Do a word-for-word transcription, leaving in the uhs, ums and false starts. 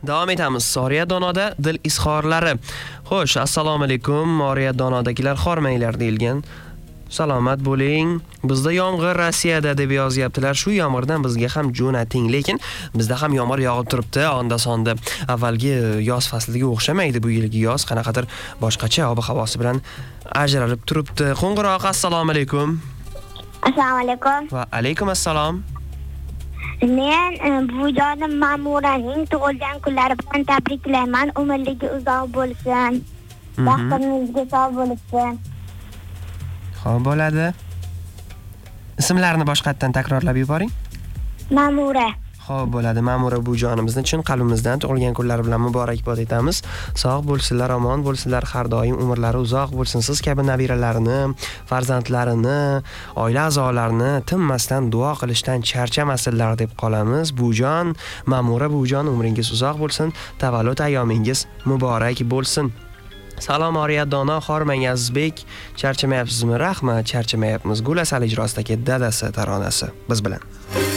Davom etamiz. Moriya Donoda dil izhorlari. Xo'sh, assalomu alaykum. Moriya Donodagilar xormanglar deyilgan. Salomat bo'ling. Bizda yomg'ir Rossiyada deb yozyaptilar. Shu yomg'irdan bizga ham jo'nating. Lekin bizda ham yomg'ir yog'ib turibdi. Onda-sonda avvalgi yoz fasliga o'xshamaydi bu yilgi yoz. Qanaqadir boshqacha ob-havosi bilan ajralib turibdi. Qo'ng'iroq, assalomu alaykum. Assalomu alaykum. Va alaykum assalom. Men buvijonim Ma'muraning tug'ilgan kunlari bilan tabriklayman. Umrligi uzoq bo'lsin. Baxtimizga sog' bo'lsin. Xo'p, bo'ladi. Ismlarini boshqatdan takrorlab yuboring. Ma'mura. Xo'p, bo'ladi. Ma'mura buvijonimizni chin qalbimizdan tug'ilgan kunlari bilan muborakbod etamiz. Sog' bo'lsinlar, omon bo'lsinlar, har doim umrlari uzoq bo'lsin. Siz kabi nabiralarini, farzandlarini, oila a'zolarini tinmasdan duo qilishdan charchamasinlar deb qolamiz. Buvijon, Ma'mura buvijon, umringiz uzoq bo'lsin. Tavallud ayyomingiz muborak bo'lsin. Salom Moriya Dono, xormang Azizbek. Charchamayapsizmi? Rahmat, charchamayapmiz. Gul Asal ijrosidagi dadasi taronasi biz bilan.